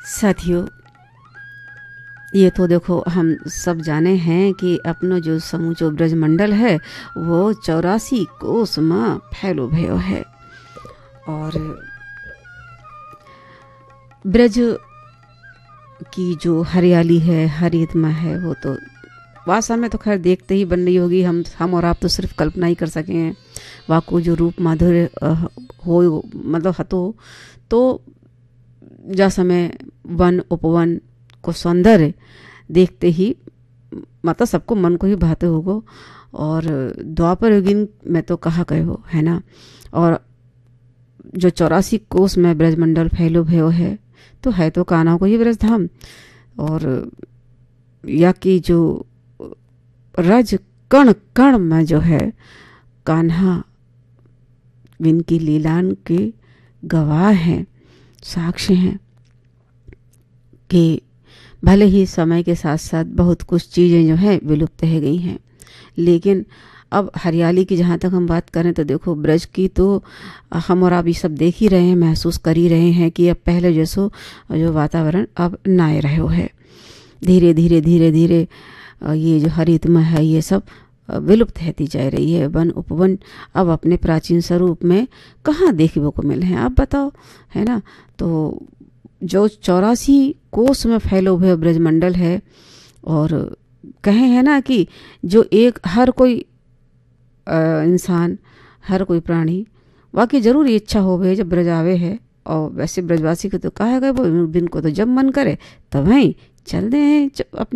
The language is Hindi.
साथियों, ये तो देखो हम सब जाने हैं कि अपनो जो समूचो ब्रजमंडल है वो 84 कोस में फैलो भयो है। और ब्रज की जो हरियाली है, हरितमा है, वो तो वास्तव में तो खैर देखते ही बन रही होगी। हम और आप तो सिर्फ कल्पना ही कर सके हैं। वाको जो रूप माधुर्य हो मतलब हतो तो जा समय वन उपवन को सौंदर्य देखते ही मतलब सबको मन को ही भाते होगो। और द्वापर युगीन में तो कहा गए हो है ना। और जो 84 कोस में ब्रजमंडल फैलो भयो है तो है तो कान्हा को ही ब्रजधाम। और या कि जो रज कण कण में जो है कान्हा इनकी लीलान के गवाह हैं, साक्ष्य हैं कि भले ही समय के साथ साथ बहुत कुछ चीज़ें जो हैं विलुप्त हो गई हैं, लेकिन अब हरियाली की जहाँ तक हम बात करें तो देखो ब्रज की तो हम और आप ये सब देख ही रहे हैं, महसूस कर ही रहे हैं कि अब पहले जैसो जो वातावरण अब ना रहो है। धीरे धीरे धीरे धीरे ये जो हरितमा है ये सब विलुप्त होती जा रही है। वन उपवन अब अपने प्राचीन स्वरूप में कहाँ देखने को मिले हैं, आप बताओ, है ना। तो जो 84 कोस में फैलो हुए ब्रजमंडल है और कहे है ना कि जो एक हर कोई इंसान, हर कोई प्राणी वाकई जरूर इच्छा हो गई जब ब्रज आवे है। और वैसे ब्रजवासी को तो कहा गया वो दिन को तो जब मन करे तब वहीं चल दे अपने